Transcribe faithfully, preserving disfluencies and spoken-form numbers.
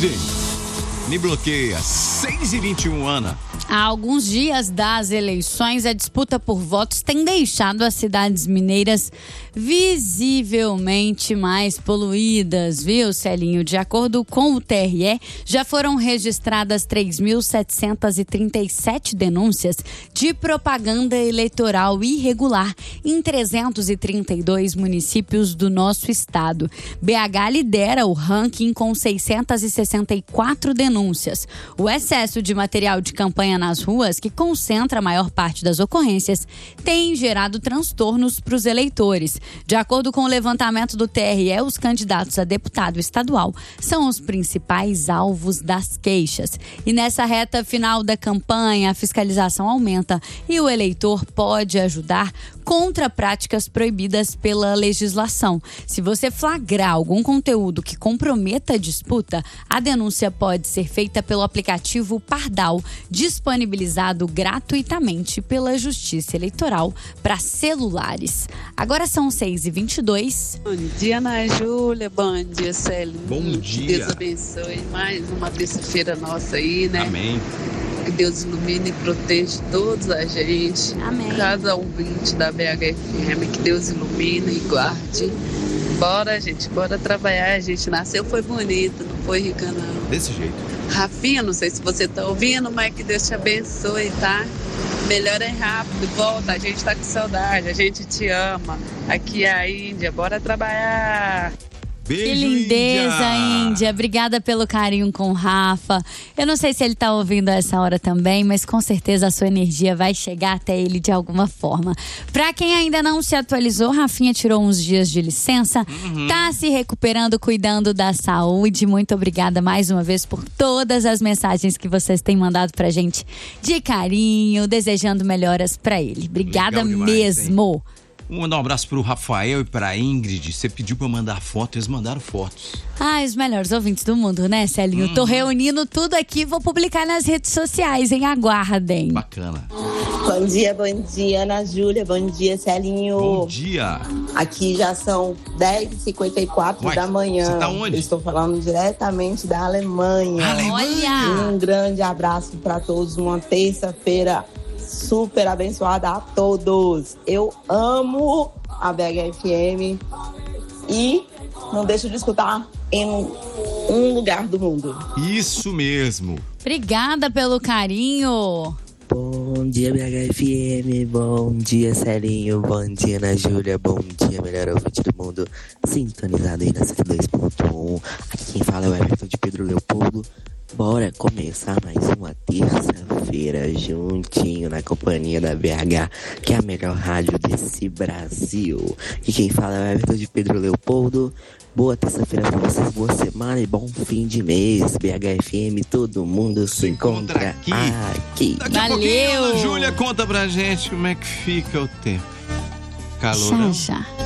Vem, me bloqueia. seis e vinte e um, Ana. Há alguns dias das eleições, a disputa por votos tem deixado as cidades mineiras visivelmente mais poluídas, viu, Celinho? De acordo com o T R E, já foram registradas três mil setecentas e trinta e sete denúncias de propaganda eleitoral irregular em trezentos e trinta e dois municípios do nosso estado. B H lidera o ranking com seiscentas e sessenta e quatro denúncias. O excesso de material de campanha nas ruas, que concentra a maior parte das ocorrências, tem gerado transtornos para os eleitores. De acordo com o levantamento do T R E, os candidatos a deputado estadual são os principais alvos das queixas. E nessa reta final da campanha, a fiscalização aumenta e o eleitor pode ajudar contra práticas proibidas pela legislação. Se você flagrar algum conteúdo que comprometa a disputa, a denúncia pode ser feita pelo aplicativo Pardal, disponibilizado gratuitamente pela Justiça Eleitoral para celulares. Agora são seis e vinte e dois. Bom dia, Ana Júlia. Bom dia, Célia. Bom dia. Deus abençoe mais uma terça-feira nossa aí, né? Amém. Que Deus ilumine e proteja todos a gente. Amém. Cada ouvinte da B H F M, que Deus ilumine e guarde. Bora, gente, bora trabalhar. A gente nasceu, foi bonito, não foi rica, não. Desse jeito. Rafinha, não sei se você tá ouvindo, mas que Deus te abençoe, tá? Melhora rápido, volta, a gente tá com saudade, a gente te ama. Aqui é a Índia, bora trabalhar. Beijo, Que lindeza, Índia. Índia. Obrigada pelo carinho com o Rafa. Eu não sei se ele tá ouvindo a essa hora também, mas com certeza a sua energia vai chegar até ele de alguma forma. Pra quem ainda não se atualizou, Rafinha tirou uns dias de licença, Uhum. tá se recuperando, cuidando da saúde. Muito obrigada mais uma vez por todas as mensagens que vocês têm mandado pra gente de carinho, desejando melhoras pra ele. Obrigada Legal demais, mesmo. Vou mandar um abraço pro Rafael e pra Ingrid. Você pediu pra mandar foto, eles mandaram fotos. Ah, os melhores ouvintes do mundo, né, Celinho? Hum. Tô reunindo tudo aqui, vou publicar nas redes sociais, hein? Aguardem. Bacana. Bom dia, bom dia, Ana Júlia. Bom dia, Celinho. Bom dia. Aqui já são dez e cinquenta e quatro Uai, da manhã. você tá onde? Eu estou falando diretamente da Alemanha. Olha! Um grande abraço para todos. Uma terça-feira super abençoada a todos. Eu amo a B H F M e não deixo de escutar em um lugar do mundo. Isso mesmo. Obrigada pelo carinho. Bom dia, B H F M, bom dia, Celinho, bom dia, Ana Júlia, bom dia, melhor ouvinte do mundo, sintonizado aí na cento e dois ponto um. Aqui quem fala é o Everton de Pedro Leopoldo. Bora começar mais uma terça-feira juntinho na companhia da B H, que é a melhor rádio desse Brasil. E quem fala é o Everton de Pedro Leopoldo. Boa terça-feira pra vocês, boa semana e bom fim de mês. B H F M, todo mundo se, se encontra, encontra aqui. aqui. Daqui a pouquinho, Ana Júlia conta pra gente como é que fica o tempo. Calor. Já, já.